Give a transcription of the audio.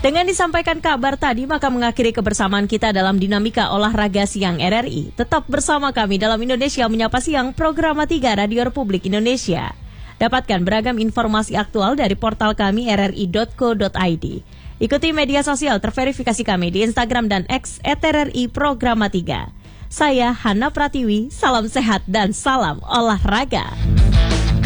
Dengan disampaikan kabar tadi, maka mengakhiri kebersamaan kita dalam Dinamika Olahraga Siang RRI. Tetap bersama kami dalam Indonesia Menyapa Siang, program 3 Radio Republik Indonesia. Dapatkan beragam informasi aktual dari portal kami rri.co.id. Ikuti media sosial terverifikasi kami di Instagram dan X @RRI Programa 3. Saya Hana Pratiwi, salam sehat dan salam olahraga.